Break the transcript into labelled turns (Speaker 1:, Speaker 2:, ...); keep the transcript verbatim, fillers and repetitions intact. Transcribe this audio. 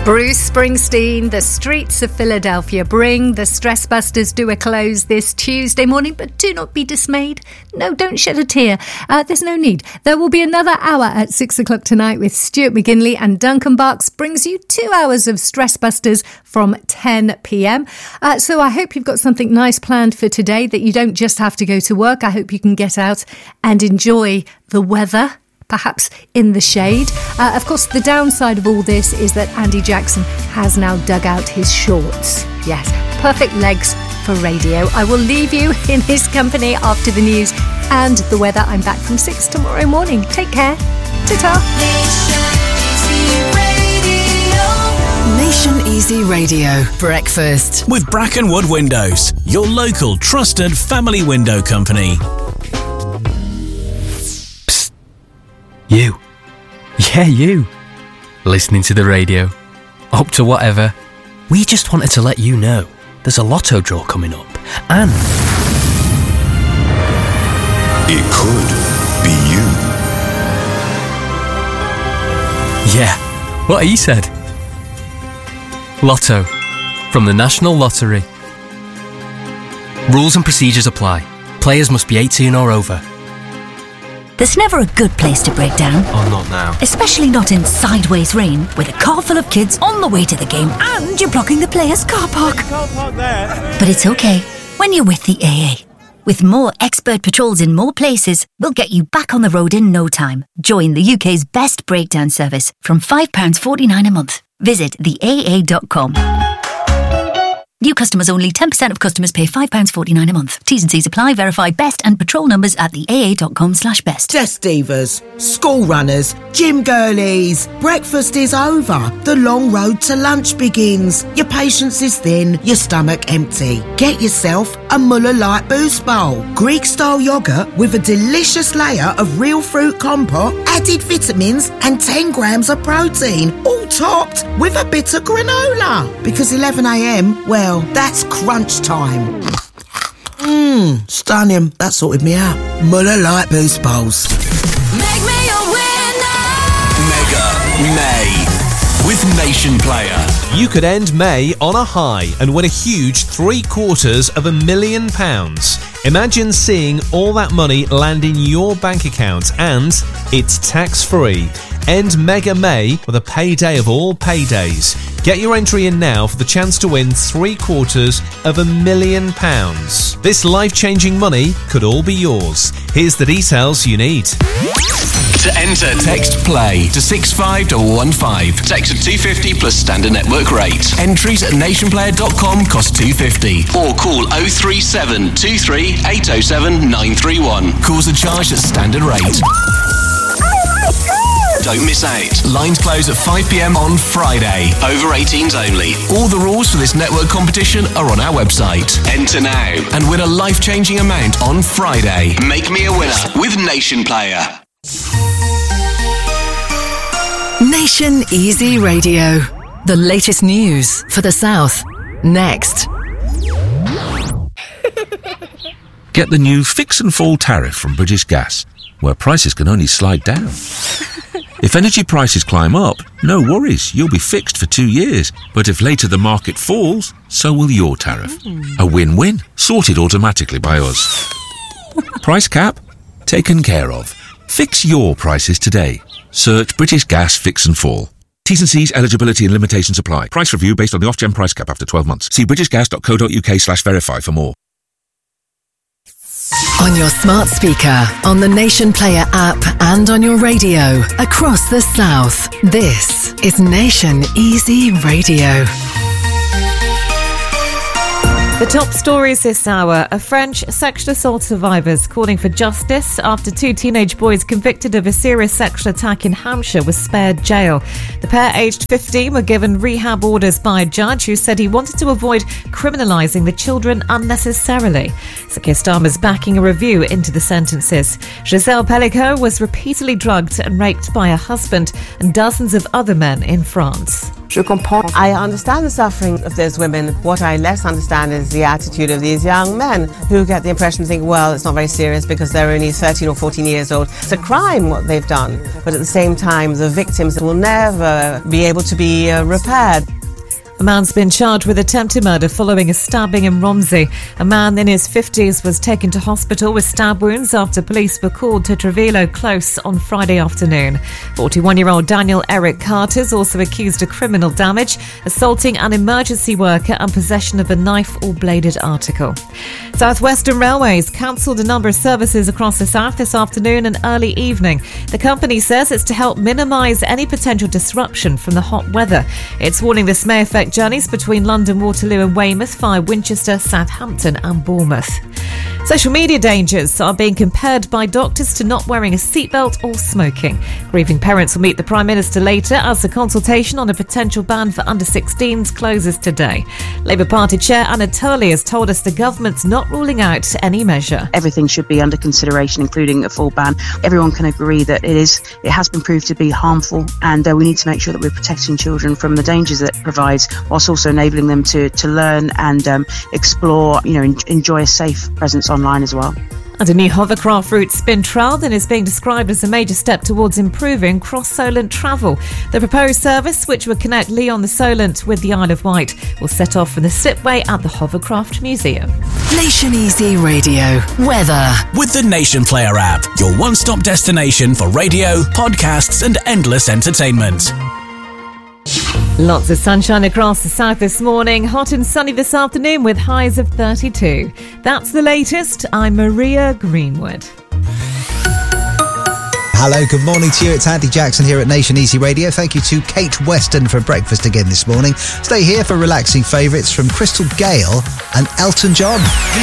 Speaker 1: Bruce Springsteen, the streets of Philadelphia bring the Stress Busters do a close this Tuesday morning, but do not be dismayed. No, don't shed a tear. Uh, there's no need. There will be another hour at six o'clock tonight with Stuart McGinley, and Duncan Barks brings you two hours of Stress Busters from ten p.m. Uh, so I hope you've got something nice planned for today, that you don't just have to go to work. I hope you can get out and enjoy the weather, perhaps in the shade. Uh, of course, the downside of all this is that Andy Jackson has now dug out his shorts. Yes, perfect legs for radio. I will leave you in his company after the news and the weather. I'm back from six tomorrow morning. Take care. Ta-ta.
Speaker 2: Nation Easy Radio Breakfast
Speaker 3: with Brackenwood Windows, your local trusted family window company.
Speaker 4: You. Yeah, you. Listening to the radio. Up to whatever. We just wanted to let you know there's a lotto draw coming up. And
Speaker 5: it could be you.
Speaker 4: Yeah, what he said. Lotto. From the National Lottery. Rules and procedures apply. Players must be eighteen or over.
Speaker 6: There's never a good place to break down.
Speaker 4: Oh, not now.
Speaker 6: Especially not in sideways rain, with a car full of kids on the way to the game and you're blocking the players' car park.
Speaker 7: Can't park there.
Speaker 6: But it's okay when you're with the A A. With more expert patrols in more places, we'll get you back on the road in no time. Join the U K's best breakdown service from five pounds forty-nine a month. Visit the A A dot com. New customers only. ten percent of customers pay five pounds forty-nine a month. T's and C's apply. Verify best and patrol numbers at the A A dot com slash best.
Speaker 8: Desk divas, school runners, gym girlies. Breakfast is over. The long road to lunch begins. Your patience is thin, your stomach empty. Get yourself a Muller Light Boost Bowl. Greek-style yoghurt with a delicious layer of real fruit compote, added vitamins and ten grams of protein. All topped with a bit of granola. Because eleven a.m, well, that's crunch time. Mmm, stunning. That sorted me out. Muller Light Boost Bowls.
Speaker 2: Make me a winner.
Speaker 3: Mega May with Nation Player.
Speaker 9: You could end May on a high and win a huge three quarters of a million pounds. Imagine seeing all that money land in your bank account, and it's tax-free. End Mega May with a payday of all paydays. Get your entry in now for the chance to win three quarters of a million pounds. This life-changing money could all be yours. Here's the details you need.
Speaker 3: To enter, text PLAY to six five one one five. Text at two fifty plus standard network rate. Entries at nation player dot com cost two fifty. Or call oh three seven two three eight oh seven nine three one. Calls are charged at standard rate. Don't miss out. Lines close at five p.m. on Friday. Over eighteens only. All the rules for this network competition are on our website. Enter now and win a life-changing amount on Friday. Make me a winner with Nation Player.
Speaker 2: Nation Easy Radio. The latest news for the South. Next.
Speaker 10: Get the new Fix and Fall tariff from British Gas, where prices can only slide down. If energy prices climb up, no worries, you'll be fixed for two years. But if later the market falls, so will your tariff. Mm. A win-win, sorted automatically by us. Price cap? Taken care of. Fix your prices today. Search British Gas Fix and Fall. T's and C's, eligibility and limitations apply. Price review based on the off-gen price cap after twelve months. See britishgas.co.uk slash verify for more.
Speaker 2: On your smart speaker, on the Nation Player app and on your radio across the South. This is Nation Easy Radio.
Speaker 11: The top stories this hour are French sexual assault survivors calling for justice after two teenage boys convicted of a serious sexual attack in Hampshire were spared jail. The pair, aged fifteen, were given rehab orders by a judge who said he wanted to avoid criminalising the children unnecessarily. Sir Keir Starmer's backing a review into the sentences. Giselle Pellicot was repeatedly drugged and raped by her husband and dozens of other men in France.
Speaker 7: I understand the suffering of those women. What I less understand is the attitude of these young men who get the impression, think, well, it's not very serious because they're only thirteen or fourteen years old. It's a crime what they've done. But at the same time, the victims will never be able to be uh, repaired.
Speaker 11: A man's been charged with attempted murder following a stabbing in Romsey. A man in his fifties was taken to hospital with stab wounds after police were called to Trevillo Close on Friday afternoon. forty-one-year-old Daniel Eric Carter is also accused of criminal damage, assaulting an emergency worker and possession of a knife or bladed article. South Western Railways cancelled a number of services across the south this afternoon and early evening. The company says it's to help minimise any potential disruption from the hot weather. It's warning this may affect journeys between London, Waterloo and Weymouth via Winchester, Southampton and Bournemouth. Social media dangers are being compared by doctors to not wearing a seatbelt or smoking. Grieving parents will meet the Prime Minister later as the consultation on a potential ban for under sixteens closes today. Labour Party Chair Anna Turley has told us the government's not ruling out any measure.
Speaker 12: Everything should be under consideration, including a full ban. Everyone can agree that it is, it has been proved to be harmful, and uh, we need to make sure that we're protecting children from the dangers that it provides, whilst also enabling them to, to learn and um, explore, you know, en- enjoy a safe presence online as well.
Speaker 11: And a new hovercraft route spin trial then is being described as a major step towards improving cross-Solent travel. The proposed service, which would connect Lyon the Solent with the Isle of Wight, will set off from the slipway at the Hovercraft Museum.
Speaker 2: Nation Easy Radio weather
Speaker 3: with the Nation Player app, your one-stop destination for radio, podcasts and endless entertainment.
Speaker 11: Lots of sunshine across the south this morning. Hot and sunny this afternoon with highs of thirty-two. That's the latest. I'm Maria Greenwood.
Speaker 13: Hello, good morning to you. It's Andy Jackson here at Nation Easy Radio. Thank you to Kate Weston for breakfast again this morning. Stay here for relaxing favourites from Crystal Gale and Elton John.